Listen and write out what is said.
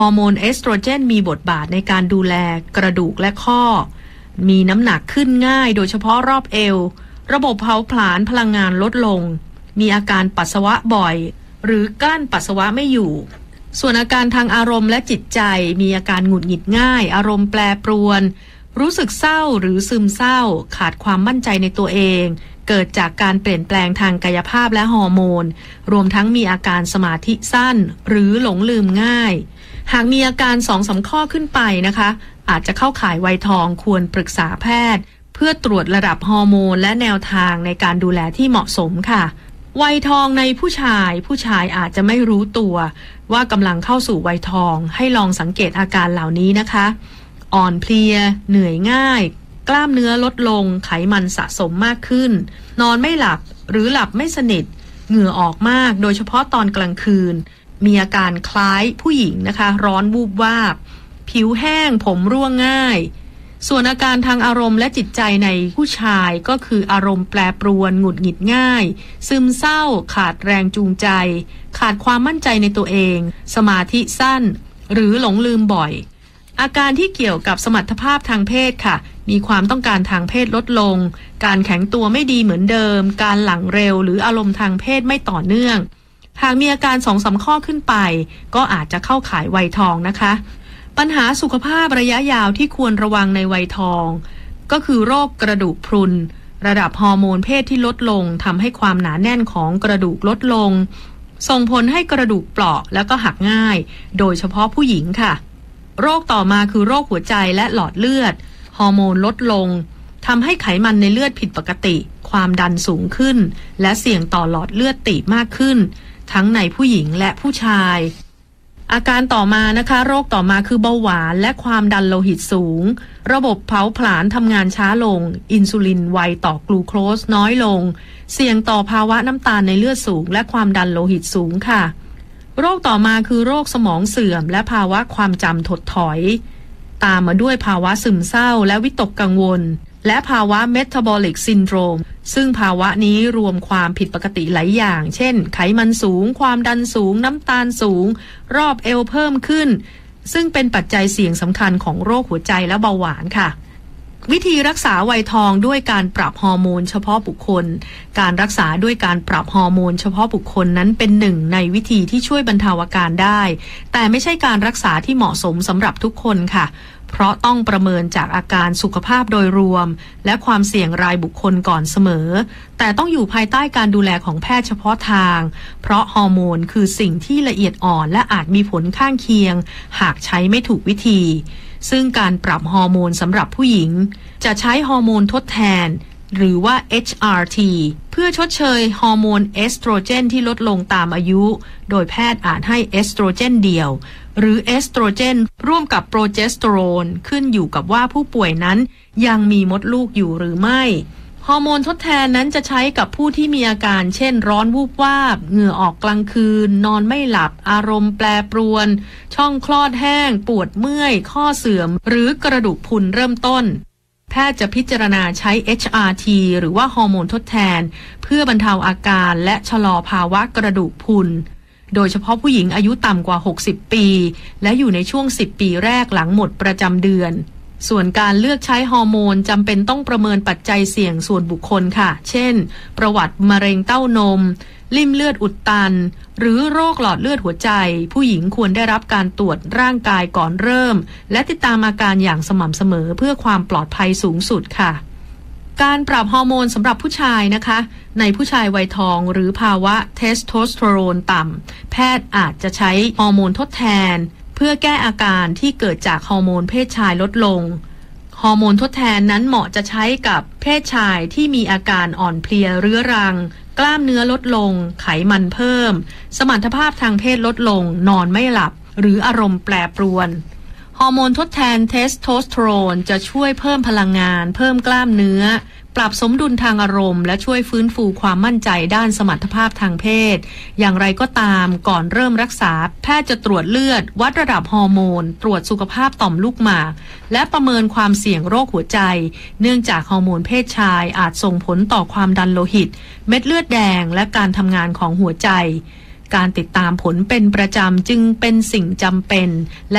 ฮอร์โมนเอสโตรเจนมีบทบาทในการดูแลกระดูกและข้อมีน้ำหนักขึ้นง่ายโดยเฉพาะรอบเอวระบบเผาผลาญพลังงานลดลงมีอาการปัสสาวะบ่อยหรือกลั้นปัสสาวะไม่อยู่ส่วนอาการทางอารมณ์และจิตใจมีอาการหงุดหงิดง่ายอารมณ์แปรปรวนรู้สึกเศร้าหรือซึมเศร้าขาดความมั่นใจในตัวเองเกิดจากการเปลี่ยนแปลงทางกายภาพและฮอร์โมนรวมทั้งมีอาการสมาธิสั้นหรือหลงลืมง่ายหากมีอาการ 2-3 ข้อขึ้นไปนะคะอาจจะเข้าข่ายวัยทองควรปรึกษาแพทย์เพื่อตรวจระดับฮอร์โมนและแนวทางในการดูแลที่เหมาะสมค่ะวัยทองในผู้ชายอาจจะไม่รู้ตัวว่ากำลังเข้าสู่วัยทองให้ลองสังเกตอาการเหล่านี้นะคะอ่อนเพลียเหนื่อยง่ายกล้ามเนื้อลดลงไขมันสะสมมากขึ้นนอนไม่หลับหรือหลับไม่สนิทเหงื่อออกมากโดยเฉพาะตอนกลางคืนมีอาการคล้ายผู้หญิงนะคะร้อนวูบวาบผิวแห้งผมร่วงง่ายส่วนอาการทางอารมณ์และจิตใจในผู้ชายก็คืออารมณ์แปรปรวนหงุดหงิดง่ายซึมเศร้าขาดแรงจูงใจขาดความมั่นใจในตัวเองสมาธิสั้นหรือหลงลืมบ่อยอาการที่เกี่ยวกับสมรรถภาพทางเพศค่ะมีความต้องการทางเพศลดลงการแข็งตัวไม่ดีเหมือนเดิมการหลังเร็วหรืออารมณ์ทางเพศไม่ต่อเนื่องหากมีอาการ 2-3 ข้อขึ้นไปก็อาจจะเข้าข่ายวัยทองนะคะปัญหาสุขภาพระยะยาวที่ควรระวังในวัยทองก็คือโรคกระดูกพรุนระดับฮอร์โมนเพศที่ลดลงทำให้ความหนาแน่นของกระดูกลดลงส่งผลให้กระดูกเปราะแล้วก็หักง่ายโดยเฉพาะผู้หญิงค่ะโรคต่อมาคือโรคหัวใจและหลอดเลือดฮอร์โมนลดลงทำให้ไขมันในเลือดผิดปกติความดันสูงขึ้นและเสี่ยงต่อหลอดเลือดตีบมากขึ้นทั้งในผู้หญิงและผู้ชายอาการต่อมานะคะโรคต่อมาคือเบาหวานและความดันโลหิตสูงระบบเผาผลาญทำงานช้าลงอินซูลินไวต่อกลูโคสน้อยลงเสี่ยงต่อภาวะน้ำตาลในเลือดสูงและความดันโลหิตสูงค่ะโรคต่อมาคือโรคสมองเสื่อมและภาวะความจำถดถอยตามมาด้วยภาวะซึมเศร้าและวิตกกังวลและภาวะเมตาบอลิกซินโดรมซึ่งภาวะนี้รวมความผิดปกติหลายอย่างเช่นไขมันสูงความดันสูงน้ำตาลสูงรอบเอวเพิ่มขึ้นซึ่งเป็นปัจจัยเสี่ยงสำคัญของโรคหัวใจและเบาหวานค่ะวิธีรักษาวัยทองด้วยการปรับฮอร์โมนเฉพาะบุคคลการรักษาด้วยการปรับฮอร์โมนเฉพาะบุคคลนั้นเป็นหนึ่งในวิธีที่ช่วยบรรเทาอาการได้แต่ไม่ใช่การรักษาที่เหมาะสมสำหรับทุกคนค่ะเพราะต้องประเมินจากอาการสุขภาพโดยรวมและความเสี่ยงรายบุคคลก่อนเสมอแต่ต้องอยู่ภายใต้การดูแลของแพทย์เฉพาะทางเพราะฮอร์โมนคือสิ่งที่ละเอียดอ่อนและอาจมีผลข้างเคียงหากใช้ไม่ถูกวิธีซึ่งการปรับฮอร์โมนสำหรับผู้หญิงจะใช้ฮอร์โมนทดแทนหรือว่า HRT เพื่อชดเชยฮอร์โมนเอสโตรเจนที่ลดลงตามอายุโดยแพทย์อาจให้เอสโตรเจนเดี่ยวหรือเอสโตรเจนร่วมกับโปรเจสเตอโรนขึ้นอยู่กับว่าผู้ป่วยนั้นยังมีมดลูกอยู่หรือไม่ฮอร์โมนทดแทนนั้นจะใช้กับผู้ที่มีอาการเช่นร้อนวูบวาบเหงื่อออกกลางคืนนอนไม่หลับอารมณ์แปรปรวนช่องคลอดแห้งปวดเมื่อยข้อเสื่อมหรือกระดูกพรุนเริ่มต้นแพทย์จะพิจารณาใช้ HRT หรือว่าฮอร์โมนทดแทนเพื่อบรรเทาอาการและชะลอภาวะกระดูกพรุนโดยเฉพาะผู้หญิงอายุต่ำกว่า60ปีและอยู่ในช่วง10ปีแรกหลังหมดประจำเดือนส่วนการเลือกใช้ฮอร์โมนจำเป็นต้องประเมินปัจจัยเสี่ยงส่วนบุคคลค่ะเช่นประวัติมะเร็งเต้านมลิ่มเลือดอุดตันหรือโรคหลอดเลือดหัวใจผู้หญิงควรได้รับการตรวจร่างกายก่อนเริ่มและติดตามอาการอย่างสม่ำเสมอเพื่อความปลอดภัยสูงสุดค่ะการปรับฮอร์โมนสำหรับผู้ชายนะคะในผู้ชายวัยทองหรือภาวะเทสโทสเตอโรนต่ำแพทย์อาจจะใช้ฮอร์โมนทดแทนเพื่อแก้อาการที่เกิดจากฮอร์โมนเพศชายลดลงฮอร์โมนทดแทนนั้นเหมาะจะใช้กับเพศชายที่มีอาการอ่อนเพลียเรื้อรังกล้ามเนื้อลดลงไขมันเพิ่มสมรรถภาพทางเพศลดลงนอนไม่หลับหรืออารมณ์แปรปรวนฮอร์โมนทดแทนเทสโทสเตอโรนจะช่วยเพิ่มพลังงานเพิ่มกล้ามเนื้อปรับสมดุลทางอารมณ์และช่วยฟื้นฟูความมั่นใจด้านสมรรถภาพทางเพศอย่างไรก็ตามก่อนเริ่มรักษาแพทย์จะตรวจเลือดวัดระดับฮอร์โมนตรวจสุขภาพต่อมลูกหมากและประเมินความเสี่ยงโรคหัวใจเนื่องจากฮอร์โมนเพศชายอาจส่งผลต่อความดันโลหิตเม็ดเลือดแดงและการทำงานของหัวใจการติดตามผลเป็นประจำจึงเป็นสิ่งจำเป็นและ